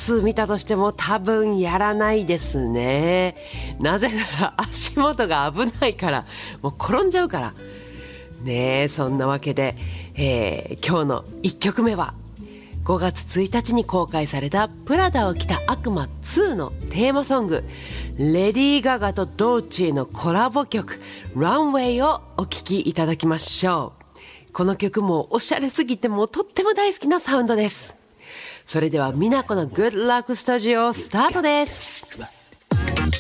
2見たとしても多分やらないですね。なぜなら足元が危ないから、もう転んじゃうからねえ。そんなわけで、今日の1曲目は5月1日に公開されたプラダを着た悪魔2のテーマソング、レディー・ガガとドーチーのコラボ曲ランウェイをお聴きいただきましょう。この曲もおしゃれすぎてもうとっても大好きなサウンドです。それではミナコの Good Luck Studio スタートです。